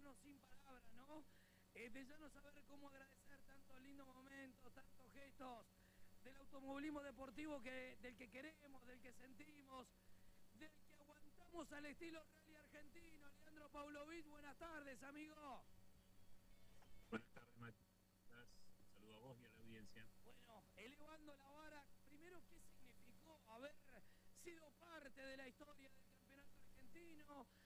dejarnos sin palabras, ¿no? De ya no saber cómo agradecer tantos lindos momentos, tantos gestos del automovilismo deportivo del que queremos, del que sentimos, del que aguantamos al estilo rally argentino. Leandro Paulovich, buenas tardes, amigo. Buenas tardes, Matías. Un saludo a vos y a la audiencia. Bueno, elevando la vara, primero, ¿qué significó haber sido parte de la historia del campeonato argentino?